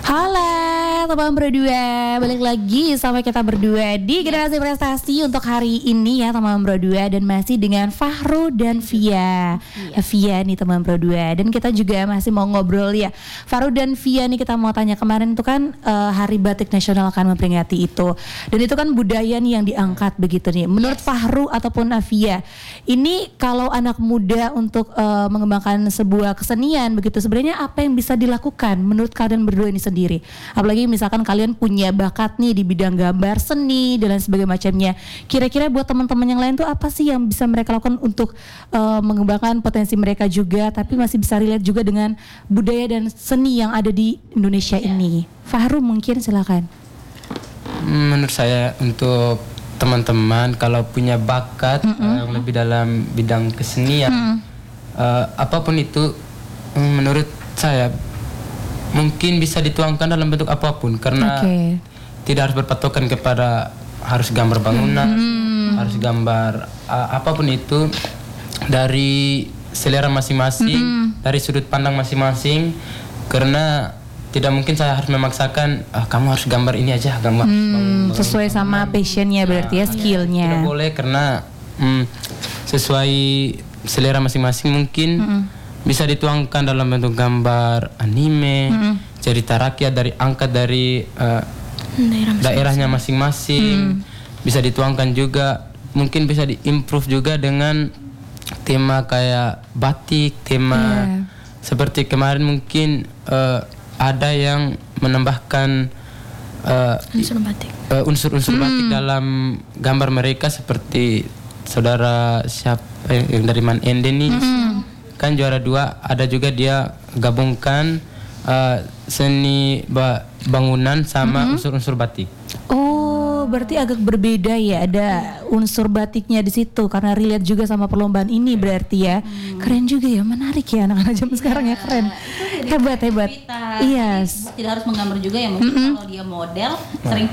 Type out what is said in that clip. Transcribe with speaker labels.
Speaker 1: Halo teman berdua, balik lagi sama kita berdua di Generasi Prestasi untuk hari ini ya teman berdua. Dan masih dengan Fahru dan Via Via nih teman berdua. Dan kita juga masih mau ngobrol ya Fahru dan Via nih, kita mau tanya, kemarin itu kan Hari Batik Nasional akan memperingati itu. Dan itu kan budaya nih yang diangkat begitu nih. Menurut Fahru ataupun Via, ini kalau anak muda untuk mengembangkan sebuah kesenian begitu, sebenarnya apa yang bisa dilakukan menurut kalian berdua ini sendiri? Apalagi misalkan kalian punya bakat nih di bidang gambar, seni dan lain sebagainya macamnya. Kira-kira buat teman-teman yang lain tuh apa sih yang bisa mereka lakukan untuk mengembangkan potensi mereka juga, tapi masih bisa relate juga dengan budaya dan seni yang ada di Indonesia ini? Fahru mungkin silakan.
Speaker 2: Menurut saya untuk teman-teman kalau punya bakat yang lebih dalam bidang kesenian, apapun itu, menurut saya mungkin bisa dituangkan dalam bentuk apapun, karena tidak harus berpatokan kepada harus gambar bangunan, harus gambar apapun itu, dari selera masing-masing, dari sudut pandang masing-masing. Karena tidak mungkin saya harus memaksakan kamu harus gambar ini aja, gambar
Speaker 1: sesuai sama passionnya berarti ya, skillnya.
Speaker 2: Tidak boleh, karena sesuai selera masing-masing mungkin bisa dituangkan dalam bentuk gambar, anime, cerita rakyat dari angkat dari daerahnya masing-masing. Bisa dituangkan juga, mungkin bisa diimprove juga dengan tema kayak batik, tema seperti kemarin mungkin ada yang menambahkan unsur-unsur batik dalam gambar mereka, seperti saudara siapa yang dari Man Ende nih, kan juara 2, ada juga dia gabungkan seni bangunan sama unsur-unsur batik. Oh, berarti agak berbeda ya, ada unsur batiknya di situ karena relate juga sama perlombaan ini berarti ya. Keren juga ya, menarik ya anak-anak zaman sekarang ya, keren. Hebat. Iya.
Speaker 3: Tidak harus menggambar juga ya, mungkin kalau dia model sering